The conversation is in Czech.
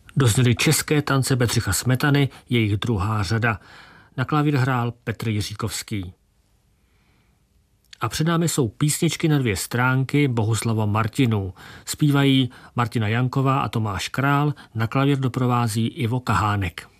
Dozněly české tance Bedřicha Smetany, jejich druhá řada. Na klavír hrál Petr Jiříkovský. A před námi jsou písničky na 2 stránky Bohuslava Martinů. Zpívají Martina Janková a Tomáš Král, na klavír doprovází Ivo Kahánek.